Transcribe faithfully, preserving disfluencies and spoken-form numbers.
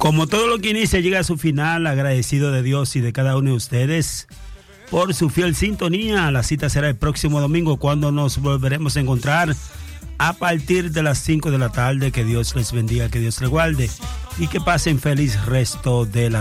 Como todo lo que inicia llega a su final, agradecido de Dios y de cada uno de ustedes por su fiel sintonía. La cita será el próximo domingo cuando nos volveremos a encontrar a partir de las cinco de la tarde. Que Dios les bendiga, que Dios les guarde y que pasen feliz resto de la